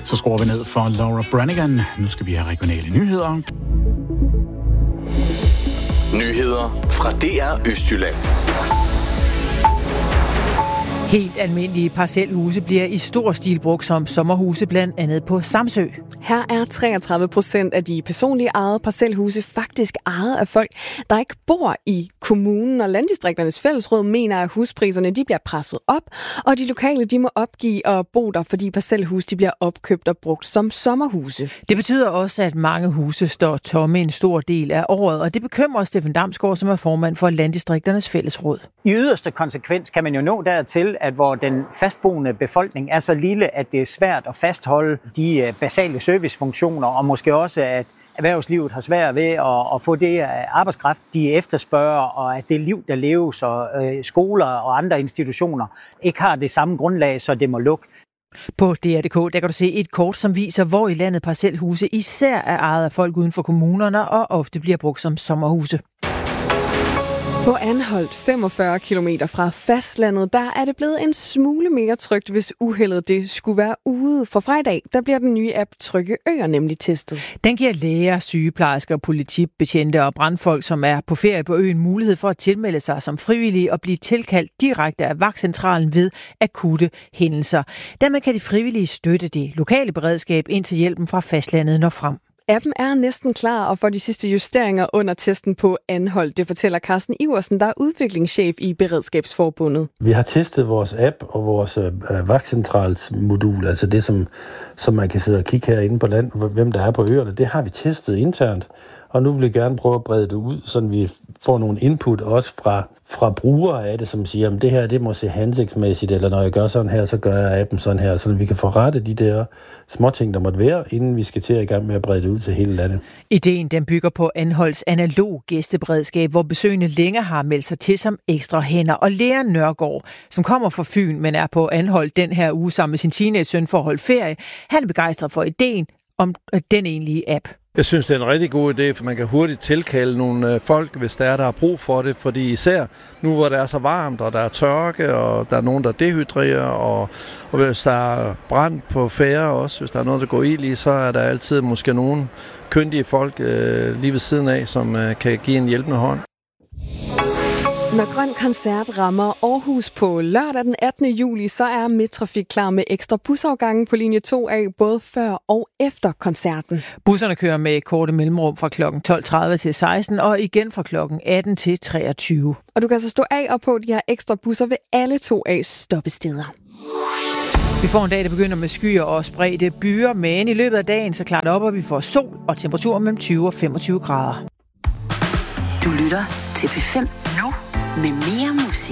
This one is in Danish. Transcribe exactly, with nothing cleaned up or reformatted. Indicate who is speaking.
Speaker 1: Så skruer vi ned for Laura Branigan. Nu skal vi have regionale nyheder.
Speaker 2: Nyheder fra D R Østjylland.
Speaker 3: Helt almindelige parcelhuse bliver i stor stil brugt som sommerhuse, blandt andet på Samsø.
Speaker 4: Her er treogtredive procent af de personlige ejede parcelhuse faktisk ejet af folk, der ikke bor i kommunen, og Landdistrikternes Fællesråd mener, at huspriserne de bliver presset op, og de lokale de må opgive at bo der, fordi parcelhus de bliver opkøbt og brugt som sommerhuse.
Speaker 3: Det betyder også, at mange huse står tomme en stor del af året, og det bekymrer Steffen Damsgaard, som er formand for Landdistrikternes Fællesråd.
Speaker 5: I yderste konsekvens kan man jo nå dertil, at hvor den fastboende befolkning er så lille, at det er svært at fastholde de basale servicefunktioner, og måske også, at erhvervslivet har svært ved at, at få det arbejdskraft, de efterspørger, og at det liv, der leves, og øh, skoler og andre institutioner ikke har det samme grundlag, så det må lukke.
Speaker 3: På D R punktum d k der kan du se et kort, som viser, hvor i landet parcelhuse især er ejet af folk uden for kommunerne, og ofte bliver brugt som sommerhuse.
Speaker 4: På Anholt, femogfyrre kilometer fra fastlandet, der er det blevet en smule mere trygt, hvis uheldet det skulle være ude. For fra i dag, der bliver den nye app Trygge Øer nemlig testet.
Speaker 3: Den giver læger, sygeplejersker, politibetjente og brandfolk, som er på ferie på øen, mulighed for at tilmelde sig som frivillige og blive tilkaldt direkte af vagtcentralen ved akutte hændelser. Dermed kan de frivillige støtte det lokale beredskab, indtil hjælpen fra fastlandet når frem.
Speaker 4: Appen er næsten klar og får de sidste justeringer under testen på Anholt. Det fortæller Carsten Iversen, der er udviklingschef i Beredskabsforbundet.
Speaker 6: Vi har testet vores app og vores øh, vagtcentralsmodul, altså det, som, som man kan sidde og kigge herinde på land, hvem der er på øerne. Det har vi testet internt, og nu vil vi gerne prøve at brede det ud, så vi får nogle input også fra, fra brugere af det, som siger, at det her det må se hensigtsmæssigt, eller når jeg gør sådan her, så gør jeg appen sådan her, så vi kan få rettet de der småting, der måtte være, inden vi skal til at i gang med at brede det ud til hele landet.
Speaker 3: Ideen den bygger på Anholts analog gæsteberedskab, hvor besøgende længe har meldt sig til som ekstra hænder. Og Lea Nørgaard, som kommer fra Fyn, men er på Anholt den her uge sammen med sin teenage-søn for at holde ferie, han er begejstret for ideen om den egentlige app.
Speaker 7: Jeg synes, det er en rigtig god idé, for man kan hurtigt tilkalde nogle folk, hvis der er, der har brug for det. Fordi især nu, hvor det er så varmt, og der er tørke, og der er nogen, der dehydrerer, og, og hvis der er brand på færre også, hvis der er noget, der går ild i, så er der altid måske nogle kyndige folk øh, lige ved siden af, som øh, kan give en hjælpende hånd.
Speaker 4: Når Grøn Koncert rammer Aarhus på lørdag den attende juli, så er Midttrafik klar med ekstra busafgange på linje to A, både før og efter koncerten.
Speaker 3: Busserne kører med korte mellemrum fra klokken tolv tredive til seksten og igen fra klokken atten til treogtyve.
Speaker 4: Og du kan så stå af og på de her ekstra busser ved alle to A's stoppesteder.
Speaker 3: Vi får en dag, der begynder med skyer og spredte byer, men i løbet af dagen så klarer det op, og vi får sol og temperaturer mellem tyve og femogtyve grader.
Speaker 8: Du lytter til P fem nu med mere musik.